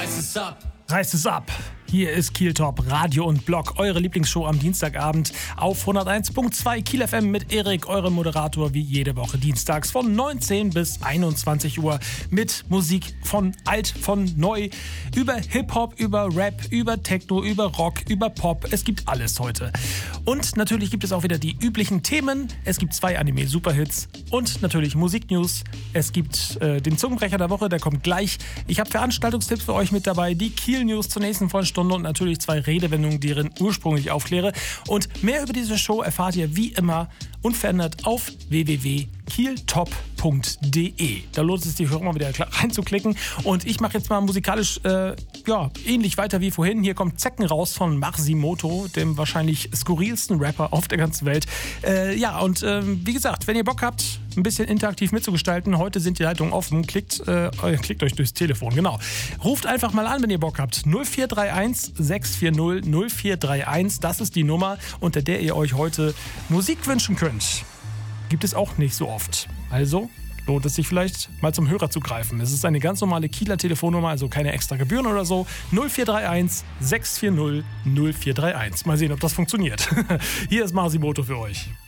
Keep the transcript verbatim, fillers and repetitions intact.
reiß es ab. Reißt es ab. Hier ist Kiel Top, Radio und Blog, eure Lieblingsshow am Dienstagabend auf hunderteins Komma zwei Kiel F M mit Erik, eurem Moderator, wie jede Woche dienstags von neunzehn bis einundzwanzig Uhr mit Musik von alt, von neu, über Hip-Hop, über Rap, über Techno, über Rock, über Pop. Es gibt alles heute. Und natürlich gibt es auch wieder die üblichen Themen. Es gibt zwei Anime-Superhits und natürlich Musiknews. Es gibt äh, den Zungenbrecher der Woche, der kommt gleich. Ich habe Veranstaltungstipps für euch mit dabei, die Kiel News zur nächsten Vollstunde und natürlich zwei Redewendungen, deren ursprünglich aufkläre. Und mehr über diese Show erfahrt ihr wie immer unverändert auf w w w punkt kieltop punkt d e. Da lohnt es sich auch mal wieder reinzuklicken. Und ich mache jetzt mal musikalisch äh, ja, ähnlich weiter wie vorhin. Hier kommt Zecken raus von Marsimoto, dem wahrscheinlich skurrilsten Rapper auf der ganzen Welt. Äh, ja, und äh, wie gesagt, wenn ihr Bock habt, ein bisschen interaktiv mitzugestalten, heute sind die Leitungen offen. Klickt, äh, klickt euch durchs Telefon, genau. Ruft einfach mal an, wenn ihr Bock habt. null vier drei eins sechs vier null null vier drei eins, das ist die Nummer, unter der ihr euch heute Musik wünschen könnt. Gibt es auch nicht so oft. Also lohnt es sich vielleicht mal zum Hörer zu greifen. Es ist eine ganz normale Kieler Telefonnummer, also keine extra Gebühren oder so. null vier drei eins sechs vier null null vier drei eins. Mal sehen, ob das funktioniert. Hier ist Marsimoto für euch.